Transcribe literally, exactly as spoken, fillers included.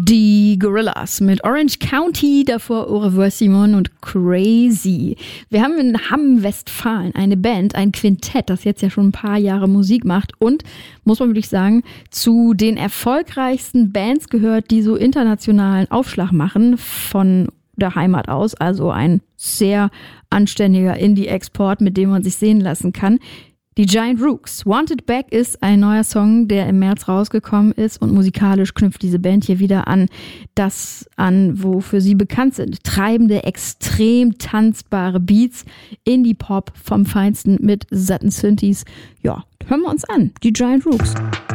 Die Gorillaz mit Orange County, davor Au revoir Simon und Crazy. Wir haben in Hamm-Westfalen eine Band, ein Quintett, das jetzt ja schon ein paar Jahre Musik macht und, muss man wirklich sagen, zu den erfolgreichsten Bands gehört, die so internationalen Aufschlag machen von der Heimat aus. Also ein sehr anständiger Indie-Export, mit dem man sich sehen lassen kann. Die Giant Rooks. Wanted Back ist ein neuer Song, der im März rausgekommen ist und musikalisch knüpft diese Band hier wieder an das an, wofür sie bekannt sind. Treibende, extrem tanzbare Beats, Indie-Pop vom Feinsten mit satten Synthes. Ja, hören wir uns an. Die Giant Rooks.